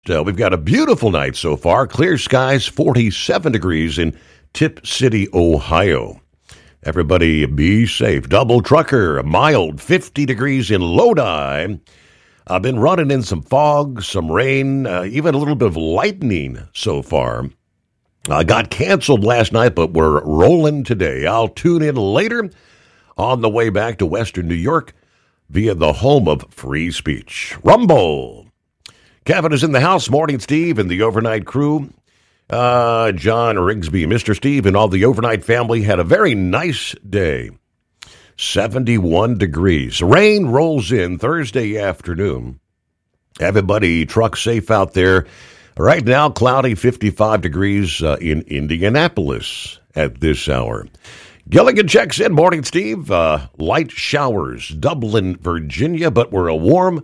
We've got a beautiful night so far. Clear skies, 47 degrees in Tip City, Ohio. Everybody be safe. Double trucker, mild, 50 degrees in Lodi. I've been running in some fog, some rain, even a little bit of lightning so far. Got canceled last night, but we're rolling today. I'll tune in later on the way back to Western New York via the home of free speech. Rumble. Kevin is in the house. Morning, Steve, and the overnight crew. John Rigsby, Mr. Steve, and all the overnight family had a very nice day. 71 degrees. Rain rolls in Thursday afternoon. Everybody, truck safe out there. Right now, cloudy, 55 degrees in Indianapolis at this hour. Gilligan checks in. Morning, Steve. Light showers, Dublin, Virginia, but we're a warm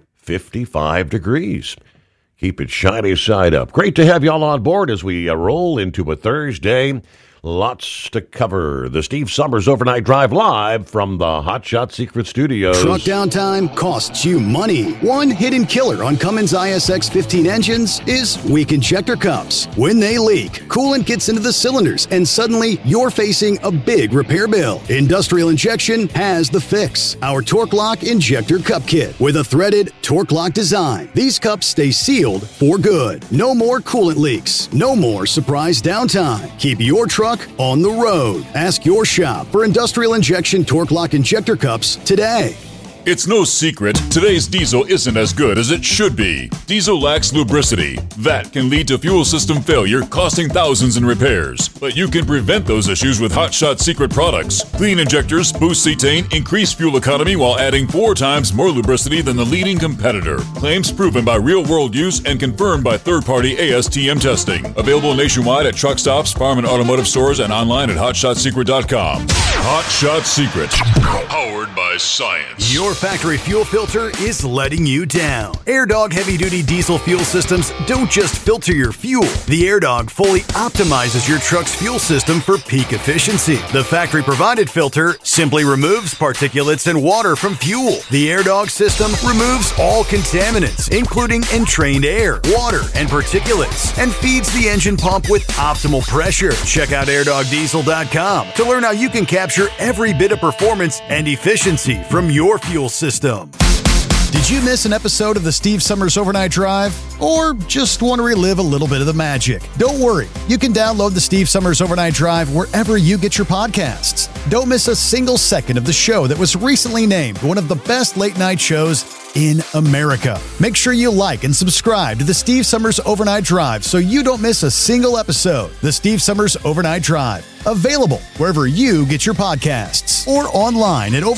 55 degrees. Keep it shiny side up. Great to have you all on board as we roll into a Thursday. Lots to cover. The Steve Summers Overnight Drive live from the Hot Shot Secret Studios. Truck downtime costs you money. One hidden killer on Cummins ISX 15 engines is weak injector cups. When they leak, coolant gets into the cylinders and suddenly you're facing a big repair bill. Industrial Injection has the fix. Our Torque Lock Injector Cup Kit with a threaded Torque Lock design. These cups stay sealed for good. No more coolant leaks. No more surprise downtime. Keep your truck on the road. Ask your shop for Industrial Injection Torque Lock Injector Cups today. It's no secret, today's diesel isn't as good as it should be. Diesel lacks lubricity. That can lead to fuel system failure, costing thousands in repairs. But you can prevent those issues with Hot Shot Secret products. Clean injectors, boost cetane, increase fuel economy while adding 4 times more lubricity than the leading competitor. Claims proven by real-world use and confirmed by third-party ASTM testing. Available nationwide at truck stops, farm and automotive stores, and online at hotshotsecret.com. Hot Shot Secret. Powered by science. Your factory fuel filter is letting you down. AirDog heavy-duty diesel fuel systems don't just filter your fuel. The AirDog fully optimizes your truck's fuel system for peak efficiency. The factory-provided filter simply removes particulates and water from fuel. The AirDog system removes all contaminants, including entrained air, water, and particulates, and feeds the engine pump with optimal pressure. Check out airdogdiesel.com to learn how you can capture every bit of performance and efficiency from your fuel system. Did you miss an episode of the Steve Summers Overnight Drive? Or just want to relive a little bit of the magic? Don't worry. You can download the Steve Summers Overnight Drive wherever you get your podcasts. Don't miss a single second of the show that was recently named one of the best late-night shows in America. Make sure you like and subscribe to the Steve Summers Overnight Drive so you don't miss a single episode. The Steve Summers Overnight Drive. Available wherever you get your podcasts or online at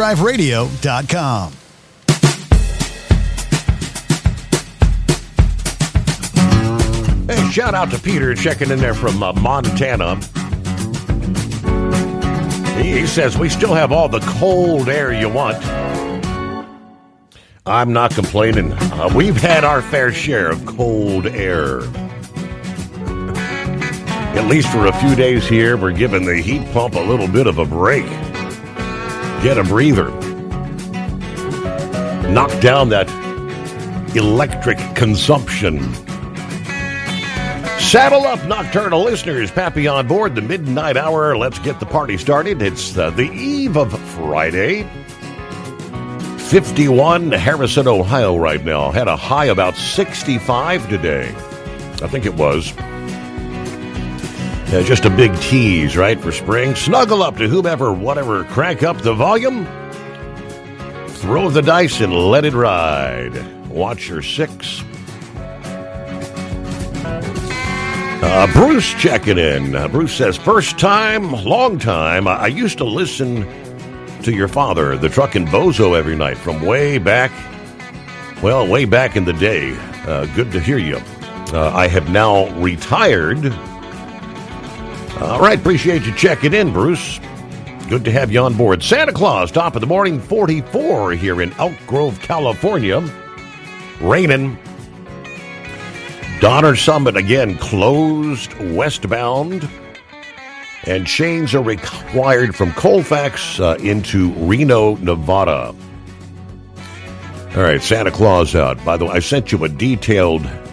overnightdriveradio.com. Hey, shout out to Peter checking in there from Montana. He says, we still have all the cold air you want. I'm not complaining. We've had our fair share of cold air. At least for a few days here, we're giving the heat pump a little bit of a break. Get a breather. Knock down that electric consumption. Saddle up, nocturnal listeners. Pappy on board, the midnight hour. Let's get the party started. It's the eve of Friday. 51 Harrison, Ohio right now. Had a high about 65 today. I think it was. Just a big tease, right, for spring. Snuggle up to whomever, whatever. Crank up the volume. Throw the dice and let it ride. Watch your 6. Bruce checking in. Bruce says, first time, long time. I used to listen to your father, the Truckin' Bozo, every night from way back in the day. Good to hear you. I have now retired. All right, appreciate you checking in, Bruce. Good to have you on board. Santa Claus, top of the morning, 44 here in Elk Grove, California. Raining. Donner Summit, again, closed westbound. And chains are required from Colfax into Reno, Nevada. All right, Santa Claus out. By the way, I sent you a detailed